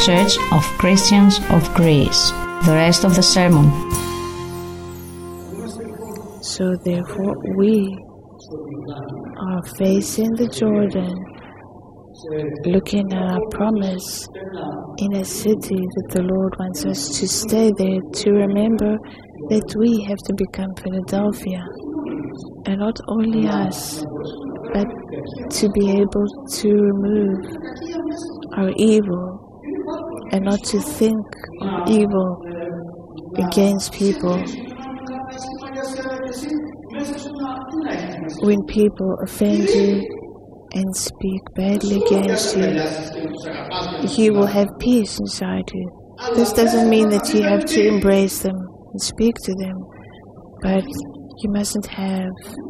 Church of Christians of Greece. The rest of the sermon. So therefore we are facing the Jordan, looking at our promise in a city that the Lord wants us to stay there, to remember that we have to become Philadelphia. And not only us, but to be able to remove our evil and not to think of evil against people. When people offend you and speak badly against you, you will have peace inside you. This doesn't mean that you have to embrace them and speak to them, but you mustn't have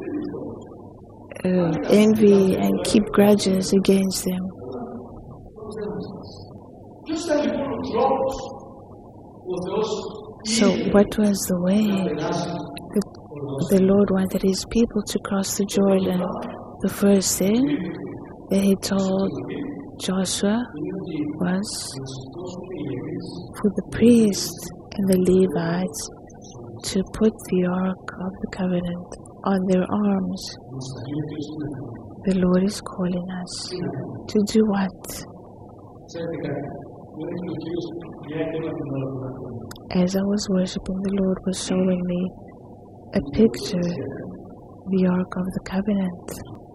envy and keep grudges against them. So what was the way? The Lord wanted His people to cross the Jordan. The first thing that He told Joshua was for the priests and the Levites to put the Ark of the Covenant on their arms. The Lord is calling us to do what? As I was worshiping, the Lord was showing me a picture, the Ark of the Covenant.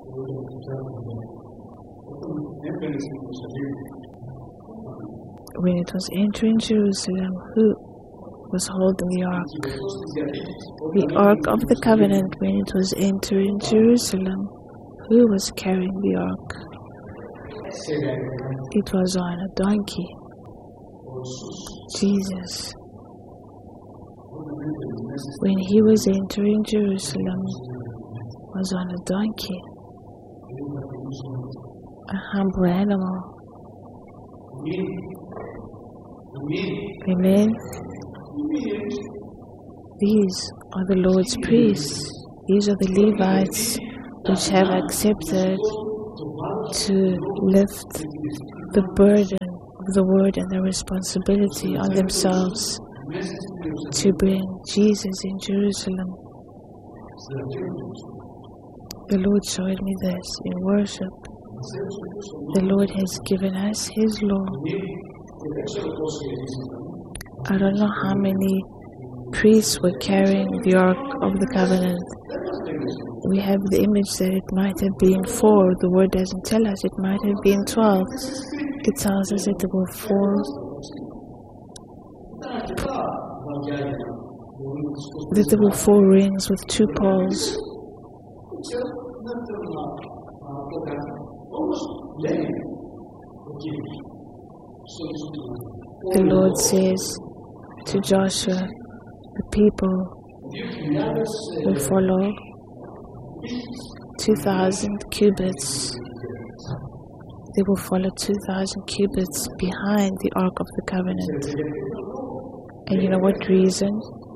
When it was entering Jerusalem, who was holding the Ark? The Ark of the Covenant, when it was entering Jerusalem, who was carrying the Ark? It was on a donkey. Jesus. When He was entering Jerusalem, was on a donkey, a humble animal. Amen. These are the Lord's priests. These are the Levites which have accepted to lift the burden of the word and the responsibility on themselves to bring Jesus in Jerusalem. The Lord showed me this in worship. The Lord has given us His law. I don't know how many priests were carrying the Ark of the Covenant. We have the image that it might have been 4. The word doesn't tell us. It might have been 12. It tells us that there were 4. That there were 4 rings with 2 poles. The Lord says to Joshua, the people will follow 2,000 cubits. They will follow 2,000 cubits behind the Ark of the Covenant. And you know what reason?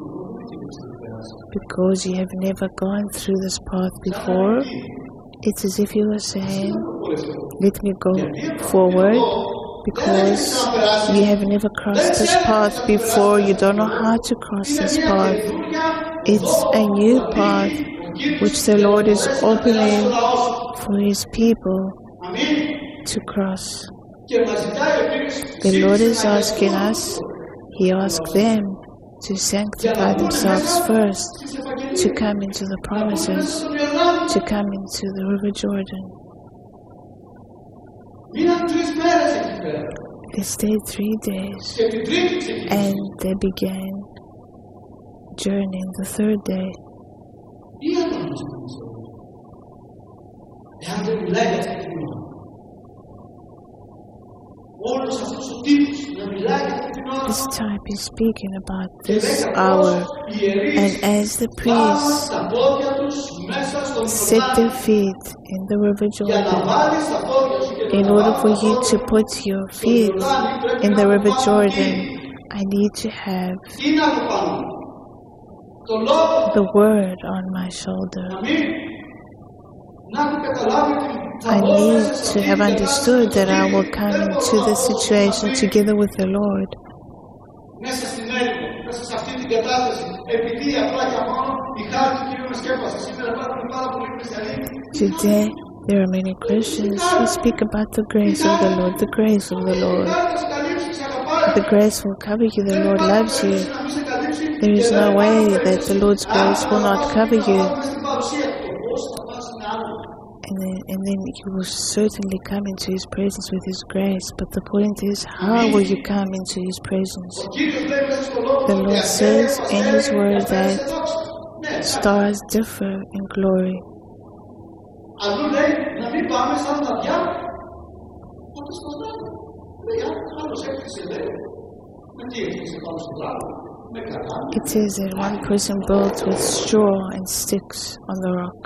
Because you have never gone through this path before. It's as if you were saying, let me go forward, because you have never crossed this path before. You don't know how to cross this path. It's a new path which the Lord is opening for His people to cross. The Lord is asking us, He asked them to sanctify themselves first, to come into the promises, to come into the River Jordan. They stayed 3 days, and they began journeying the 3rd day. This time He's speaking about this hour, and as the priests set their feet in the River Jordan, in order for you to put your feet in the River Jordan, I need to have the word on my shoulder. I need to have understood that I will come into the situation together with the Lord. Μέσα στην έρημο, μέσα σε αυτή την κατάσταση, επειδή απλά και μόνο η χάρη του Κυρίου με σκέπασε. Σήμερα υπάρχουν πάρα πολλοί χριστιανοί. Today, there are many Christians who speak about the grace of the Lord, the grace of the Lord. The grace will cover you, the Lord loves you. There is no way that the Lord's grace will not cover you. And then you will certainly come into His presence with His grace. But the point is, how will you come into His presence? The Lord says in His word that stars differ in glory. It says that one person built with straw and sticks on the rock.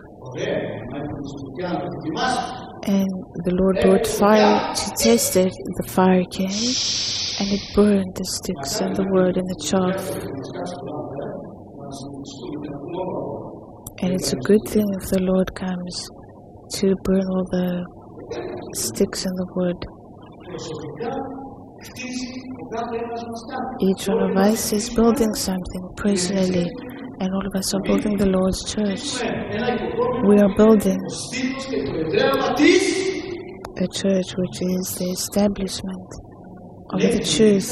And the Lord brought fire to test it. The fire came and it burned the sticks and the wood and the chaff. And it's a good thing if the Lord comes to burn all the sticks and the wood. Each one of us is building something personally, and all of us are building the Lord's church. We are building a church which is the establishment of the truth.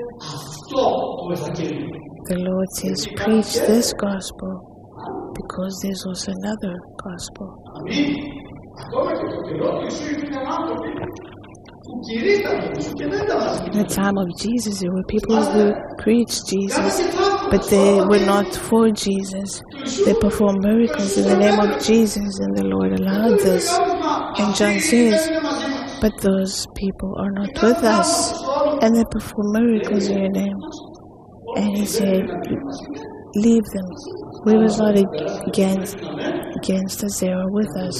The Lord says, preach this gospel, because there's also another gospel. In the time of Jesus, there were people who preached Jesus, but they were not for Jesus. They performed miracles in the name of Jesus, and the Lord allowed this. And John says, but those people are not with us, and they perform miracles in your name. And He said, leave them. We was not against us, they are with us.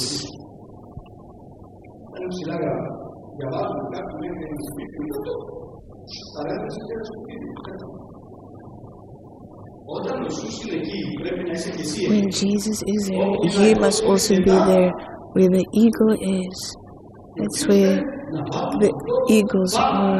When Jesus is there, you must also be there where the eagle is. That's where the eagles are.